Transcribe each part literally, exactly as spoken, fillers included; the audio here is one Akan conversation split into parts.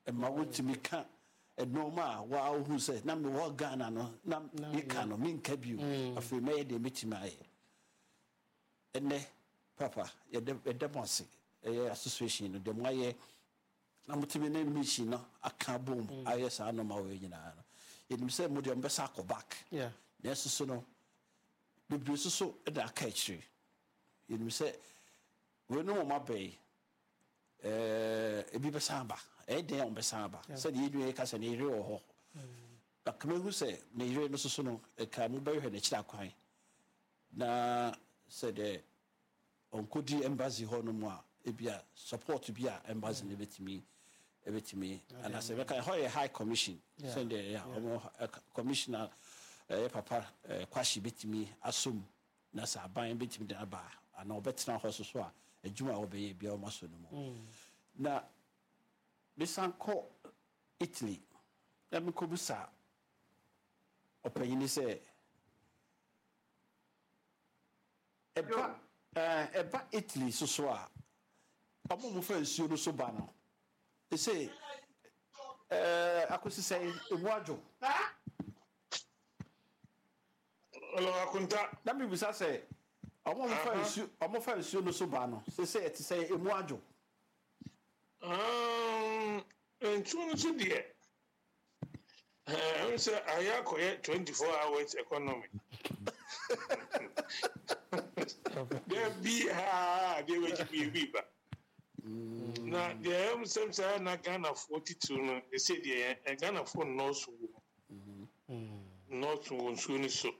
ma wotimi ka enoma wa hu say na me wo Ghana no na me ka no me nka biu afi me de metimi aye ene papa ye de de bonse eh association no de mo aye na mutimi na mission no aka bom aye sa no ma we nyina no yenim say mo de mo besa ko back yeah yes so no bibiri so so e da ka chiri yenim say we no mo bay eh ebi besa ba e den on besa ba say de yedu e ka say ne ire wo ho na kama say ne ire no so so no e ka mo bay hwe na chira kwan na say de onkodi embassy ho no mo a ebia support bia embassy ne betimi ebetimi and as we can hire high commission send the yeah commissioner eh papa kwashi betimi asum na sa ban betimi da ba ana obetina ho so so a adwuma obeye bia o maso no mo na bisanko Italy na me ko bisa opanyini se eba eh eba Italy so so a omo mo fa nsuo no so ba no e say eh akosi say emuajo ha olo akunta na me bisa say omo mo fa nsuo omo fa nsuo no so ba no se say et say emuajo um nsuo no so de eh say ayakoye twenty-four hours economy there be ha there we be be ba na there am some say na Ghana forty-two no they say the Ghana for no so mhm not so so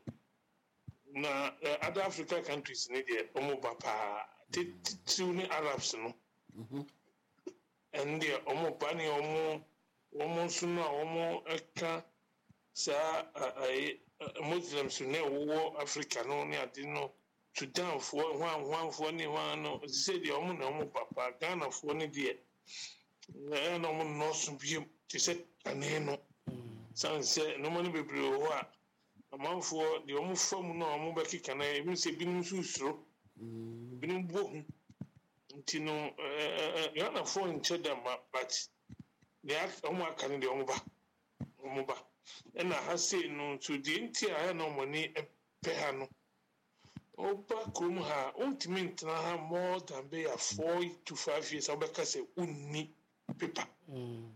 na other African countries need there omo ba pa two ni Arabs no mhm and there omo ba ni omo omo so na omo eka sa ai Muslims ne wo Africa no ni ade no Sudan for one one for ni one no say the omo na omo papa Ghana for ni there na no omo no so bi ti say ane no san say no mo ni bebre ho a amanfo the omo fam no omo ba kika na ebi say binum susuro binum bohu nti no Ghana for nche da ma but the omo aka ni the omo ba omo ba na ha say no to the nti a na omo ni pe ha no Oba krum ha ultimate ntena ha more than be a four to five years abeka say unni paper mm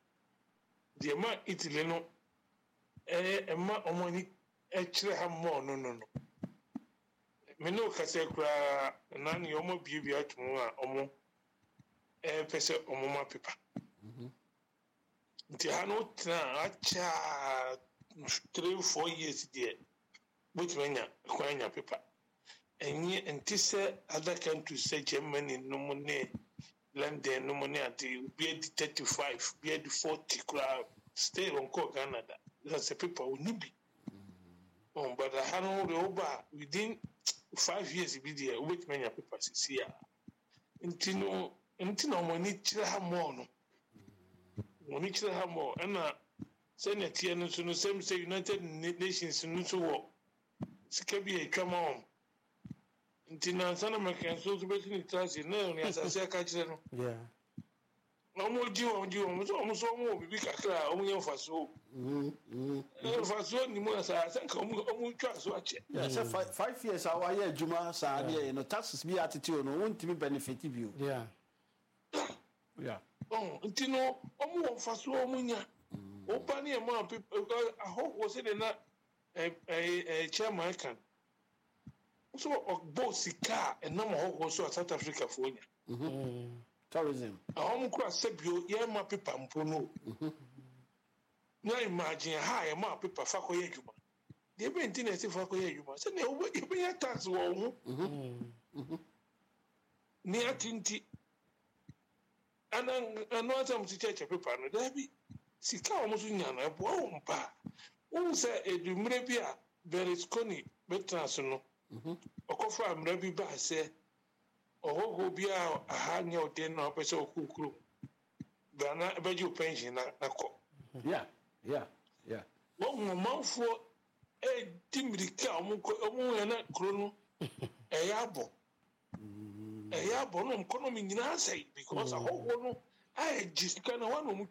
the ma Italy no eh e ma omani e kire ha more no no no me no ka say kra na ne omo bibia atumu a omo eh pese omo ma paper mhm nti ha no tena acha three four years there but menya kwanya paper enye entise other countries say Germany no money London no money at be thirty-five be forty crowd stay on Canada that's the people who need be oh but I had no over within five years be there with many people see here intino intino money chira ha more no money chira ha more and Senate no so no same say United Nations no so wo sika bi e twama on Intina sana American so to be in transit no ni asase aka kire no yeah no mo ji o ji o mo so mo so mo bibi kakra o mo yemfa so mhm mhm fa so ni mo asa san ka o mo twa so ache yeah say five years awa ye adwuma sa de no taxes bi attitude no wontimi benefit bi o yeah yeah oh intino o mo fa so o mo nya o pa ni e mo people aho wo se de na eh eh chairman kan so ogbo sika enam ho so South Africa for nya mhm tourism ahom kura sebio ye ma paper mpo no mhm na imagine ha ye ma paper fa ko ye djuma de be internet fa ko ye djuma se ne wo be ya tax wo ho mhm mhm ni atinti ana ana atam ti cheche paper no da bi sika o mo so nya no e bo o mpa wo se edumre bi a Berlusconi betras no mhm okofa amra bi ba se ohogo bi a ahanya odin na opese okukuru bana beji pension na nako yeah yeah yeah wo mo manfo e timirika omo omo na kro no e yabo e yabo no economy nyina sai because ahogo no ai jisika na wa no